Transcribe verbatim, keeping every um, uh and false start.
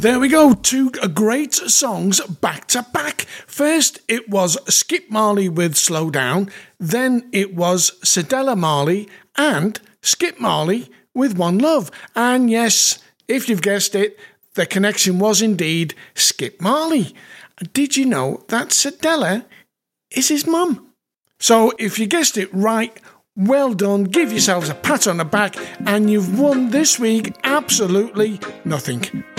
There we go, two great songs back to back. First, it was Skip Marley with Slow Down, then it was Cedella Marley and Skip Marley with One Love. And yes, if you've guessed it, the connection was indeed Skip Marley. Did you know that Cedella is his mum? So if you guessed it right, well done, give yourselves a pat on the back, and you've won this week absolutely nothing.